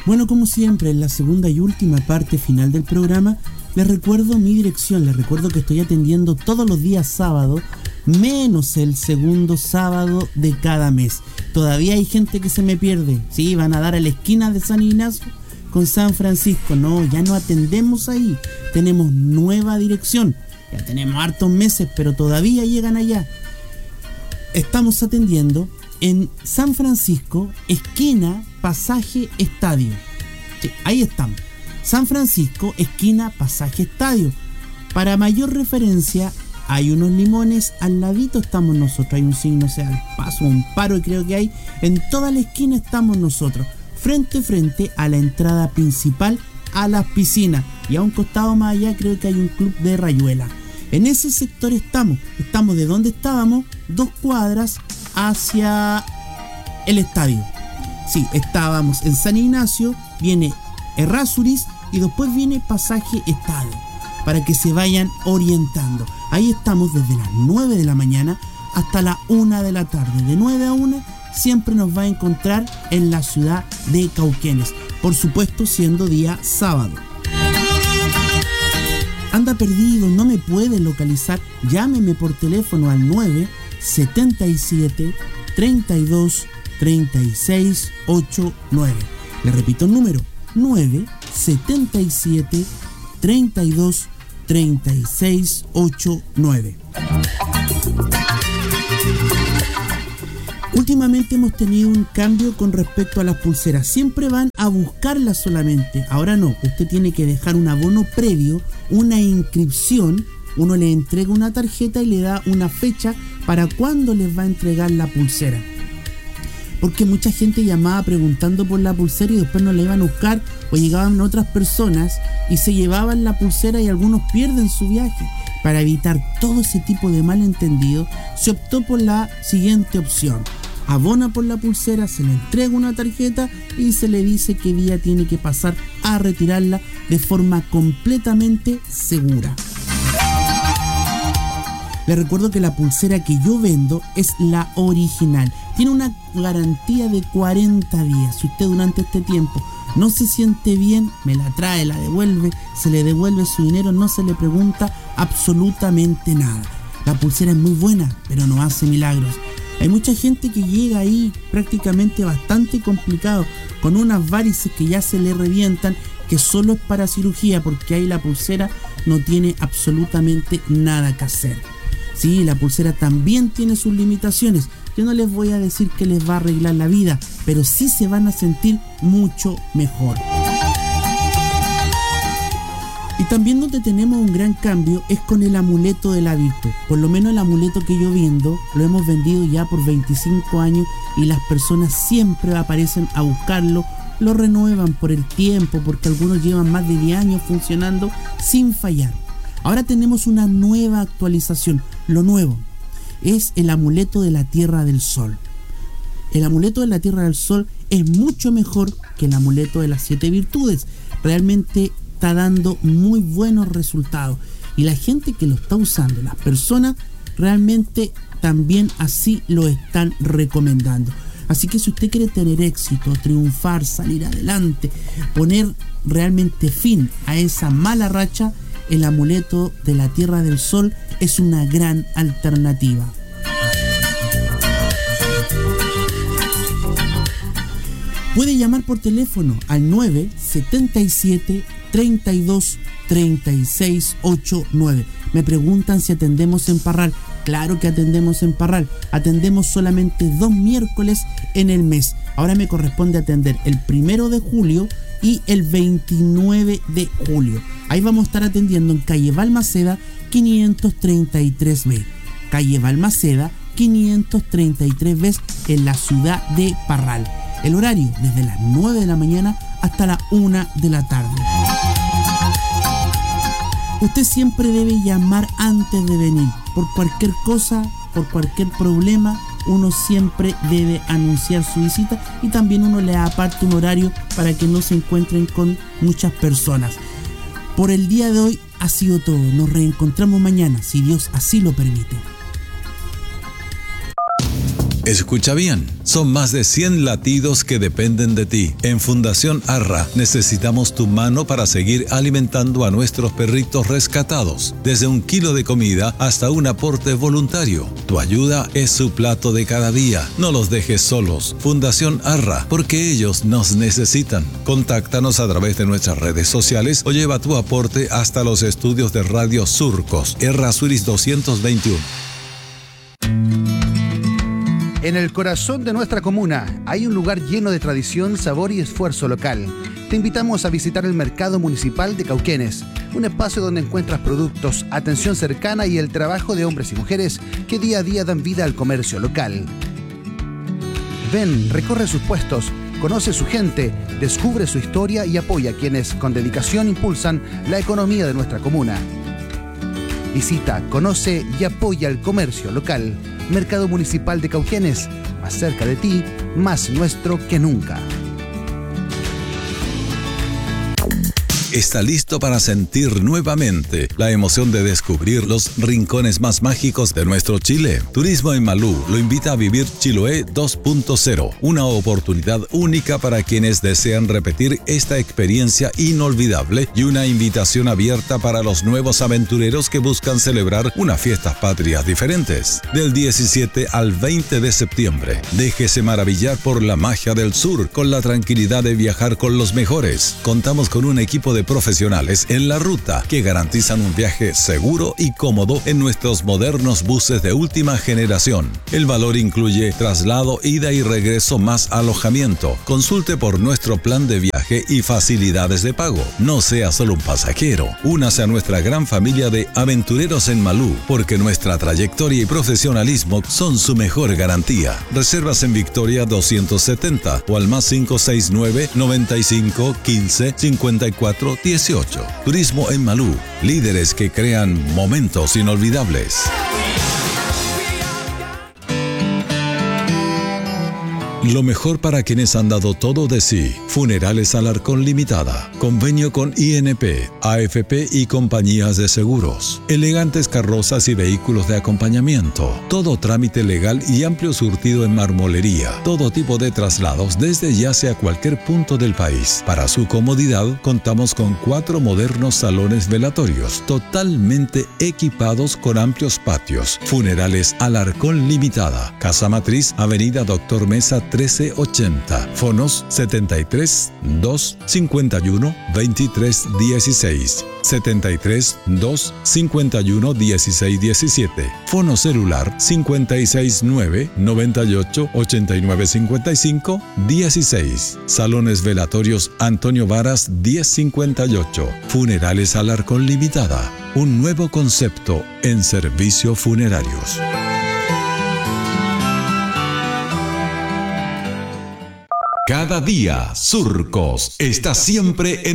Bueno, como siempre, en la segunda y última parte final del programa, les recuerdo mi dirección, les recuerdo que estoy atendiendo todos los días sábado, menos el segundo sábado de cada mes. Todavía hay gente que se me pierde, sí, van a dar a la esquina de San Ignacio con San Francisco. No, ya no atendemos ahí, tenemos nueva dirección, ya tenemos hartos meses, pero todavía llegan allá. Estamos atendiendo en San Francisco, esquina Pasaje Estadio. Sí, ahí estamos. San Francisco, esquina Pasaje Estadio. Para mayor referencia, hay unos limones, al ladito estamos nosotros. Hay un signo, o sea, al paso, un paro, creo que hay. En toda la esquina estamos nosotros. Frente a la entrada principal a las piscinas. Y a un costado más allá creo que hay un club de rayuela. En ese sector estamos. Estamos de donde estábamos, 2 cuadras hacia el estadio. Sí, estábamos en San Ignacio, viene Errázuriz y después viene Pasaje Estadio, para que se vayan orientando. Ahí estamos desde las 9 de la mañana hasta la 1 de la tarde. De 9 a 1 siempre nos va a encontrar en la ciudad de Cauquenes, por supuesto siendo día sábado. Anda perdido, no me puede localizar, llámeme por teléfono al 977 32 36 89. Le repito el número, 977 32 36 89. Últimamente hemos tenido un cambio con respecto a las pulseras. Siempre van a buscarlas solamente. Ahora no, usted tiene que dejar un abono previo, una inscripción. Uno le entrega una tarjeta y le da una fecha para cuándo les va a entregar la pulsera. Porque mucha gente llamaba preguntando por la pulsera y después no la iban a buscar, o llegaban otras personas y se llevaban la pulsera y algunos pierden su viaje. Para evitar todo ese tipo de malentendido, se optó por la siguiente opción. Abona por la pulsera, se le entrega una tarjeta y se le dice qué día tiene que pasar a retirarla de forma completamente segura. Les recuerdo que la pulsera que yo vendo es la original. Tiene una garantía de 40 días. Si usted durante este tiempo no se siente bien, me la trae, la devuelve, se le devuelve su dinero, no se le pregunta absolutamente nada. La pulsera es muy buena, pero no hace milagros. Hay mucha gente que llega ahí prácticamente bastante complicado, con unas varices que ya se le revientan, que solo es para cirugía, porque ahí la pulsera no tiene absolutamente nada que hacer. Sí, la pulsera también tiene sus limitaciones. Yo no les voy a decir que les va a arreglar la vida, pero sí se van a sentir mucho mejor. Y también donde tenemos un gran cambio es con el amuleto de la virtud. Por lo menos el amuleto que yo vendo, lo hemos vendido ya por 25 años y las personas siempre aparecen a buscarlo, lo renuevan por el tiempo, porque algunos llevan más de 10 años funcionando sin fallar. Ahora tenemos una nueva actualización. Lo nuevo es el amuleto de la Tierra del Sol. El amuleto de la Tierra del Sol es mucho mejor que el amuleto de las 7 virtudes. Realmente está dando muy buenos resultados. Y la gente que lo está usando, las personas, realmente también así lo están recomendando. Así que si usted quiere tener éxito, triunfar, salir adelante, poner realmente fin a esa mala racha, el amuleto de la Tierra del Sol es una gran alternativa. Puede llamar por teléfono al 977 32 36 89. Me preguntan si atendemos en Parral. Claro que atendemos en Parral. Atendemos solamente 2 miércoles en el mes. Ahora me corresponde atender el 1 de julio y el 29 de julio. Ahí vamos a estar atendiendo en calle Balmaceda 533B. Calle Balmaceda 533B en la ciudad de Parral. El horario desde las 9 de la mañana hasta la 1 de la tarde. Usted siempre debe llamar antes de venir. Por cualquier cosa, por cualquier problema, uno siempre debe anunciar su visita y también uno le aparte un horario para que no se encuentren con muchas personas. Por el día de hoy ha sido todo. Nos reencontramos mañana, si Dios así lo permite. Escucha bien, son más de 100 latidos que dependen de ti. En Fundación Arra necesitamos tu mano para seguir alimentando a nuestros perritos rescatados, desde 1 kilo de comida hasta un aporte voluntario. Tu ayuda es su plato de cada día. No los dejes solos. Fundación Arra, porque ellos nos necesitan. Contáctanos a través de nuestras redes sociales o lleva tu aporte hasta los estudios de Radio Surcos, Errázuriz 221. En el corazón de nuestra comuna hay un lugar lleno de tradición, sabor y esfuerzo local. Te invitamos a visitar el Mercado Municipal de Cauquenes, un espacio donde encuentras productos, atención cercana y el trabajo de hombres y mujeres que día a día dan vida al comercio local. Ven, recorre sus puestos, conoce su gente, descubre su historia y apoya a quienes con dedicación impulsan la economía de nuestra comuna. Visita, conoce y apoya el comercio local. Mercado Municipal de Cauquenes, más cerca de ti, más nuestro que nunca. Está listo para sentir nuevamente la emoción de descubrir los rincones más mágicos de nuestro Chile. Turismo en Malú lo invita a vivir Chiloé 2.0, una oportunidad única para quienes desean repetir esta experiencia inolvidable y una invitación abierta para los nuevos aventureros que buscan celebrar unas fiestas patrias diferentes. Del 17 al 20 de septiembre, déjese maravillar por la magia del sur con la tranquilidad de viajar con los mejores. Contamos con un equipo de profesionales en la ruta que garantizan un viaje seguro y cómodo en nuestros modernos buses de última generación. El valor incluye traslado, ida y regreso más alojamiento. Consulte por nuestro plan de viaje y facilidades de pago. No sea solo un pasajero. Únase a nuestra gran familia de aventureros en Malú, porque nuestra trayectoria y profesionalismo son su mejor garantía. Reservas en Victoria 270 o al más 569 95 15 54 18. Turismo en Malú, líderes que crean momentos inolvidables. Lo mejor para quienes han dado todo de sí. Funerales Alarcón Limitada. Convenio con INP, AFP y compañías de seguros. Elegantes carrozas y vehículos de acompañamiento. Todo trámite legal y amplio surtido en marmolería. Todo tipo de traslados desde y hacia cualquier punto del país. Para su comodidad, contamos con 4 modernos salones velatorios, totalmente equipados con amplios patios. Funerales Alarcón Limitada. Casa Matriz, Avenida Doctor Mesa 1380. Fonos 73 2 51 23 16. 73 2 51 16 17. Fono celular 56 9 98 89 55 16. Salones velatorios Antonio Varas 1058. Funerales Alarcón Limitada. Un nuevo concepto en servicios funerarios. Cada día, Surcos está siempre en